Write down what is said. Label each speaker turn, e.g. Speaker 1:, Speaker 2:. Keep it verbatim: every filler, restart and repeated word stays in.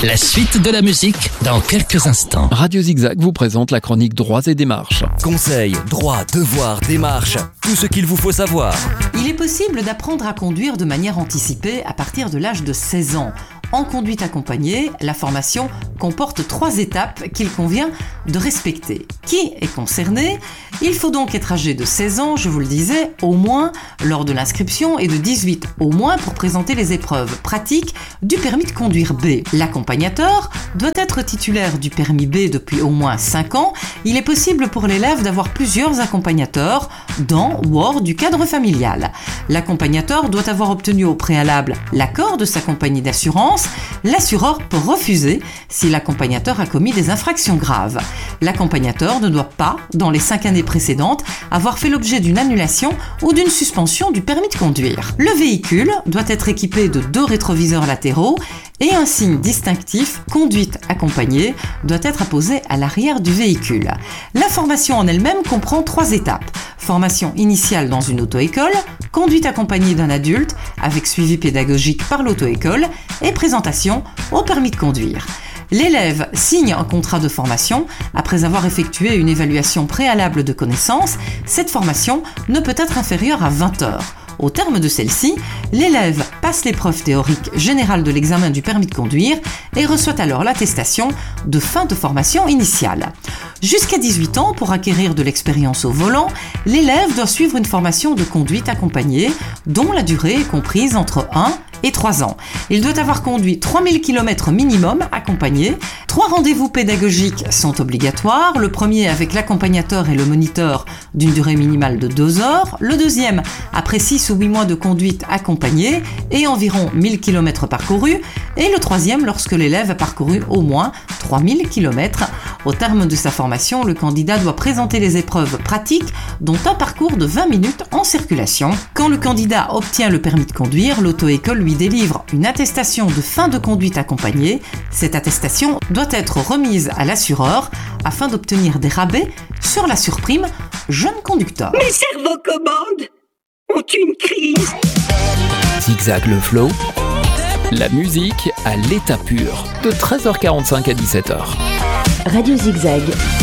Speaker 1: La suite de la musique dans quelques instants.
Speaker 2: Radio Zigzag vous présente la chronique Droits et démarches.
Speaker 3: Conseils, droits, devoirs, démarches, tout ce qu'il vous faut savoir.
Speaker 4: Il est possible d'apprendre à conduire de manière anticipée à partir de l'âge de seize ans. En conduite accompagnée, la formation comporte trois étapes qu'il convient de respecter. Qui est concerné ? Il faut donc être âgé de seize ans, je vous le disais, au moins lors de l'inscription et de dix-huit au moins pour présenter les épreuves pratiques du permis de conduire B. L'accompagnateur doit être titulaire du permis B depuis au moins cinq ans. Il est possible pour l'élève d'avoir plusieurs accompagnateurs dans ou hors du cadre familial. L'accompagnateur doit avoir obtenu au préalable l'accord de sa compagnie d'assurance. L'assureur peut refuser si l'accompagnateur a commis des infractions graves. L'accompagnateur ne doit pas, dans les cinq années précédentes, avoir fait l'objet d'une annulation ou d'une suspension du permis de conduire. Le véhicule doit être équipé de deux rétroviseurs latéraux et un signe distinctif « Conduite accompagnée » doit être apposé à l'arrière du véhicule. La formation en elle-même comprend trois étapes. Formation initiale dans une auto-école, conduite accompagnée d'un adulte avec suivi pédagogique par l'auto-école et présentation au permis de conduire. L'élève signe un contrat de formation après avoir effectué une évaluation préalable de connaissances. Cette formation ne peut être inférieure à vingt heures. Au terme de celle-ci, l'élève passe l'épreuve théorique générale de l'examen du permis de conduire et reçoit alors l'attestation de fin de formation initiale. Jusqu'à dix-huit ans, pour acquérir de l'expérience au volant, l'élève doit suivre une formation de conduite accompagnée dont la durée est comprise entre un et trois ans. Il doit avoir conduit trois mille kilomètres minimum accompagné. Trois rendez-vous pédagogiques sont obligatoires. Le premier avec l'accompagnateur et le moniteur d'une durée minimale de deux heures. Le deuxième après six ou huit mois de conduite accompagnée et environ mille kilomètres parcourus. Et le troisième lorsque l'élève a parcouru au moins trois mille kilomètres. Au terme de sa formation, le candidat doit présenter les épreuves pratiques, dont un parcours de vingt minutes en circulation. Quand le candidat obtient le permis de conduire, l'auto-école lui délivre une attestation de fin de conduite accompagnée. Cette attestation doit être remise à l'assureur afin d'obtenir des rabais sur la surprime jeune conducteur.
Speaker 5: Mes cerveaux commandes ont une crise.
Speaker 2: Zigzag le flow, la musique à l'état pur, de treize heures quarante-cinq à dix-sept heures.
Speaker 6: Radio Zigzag.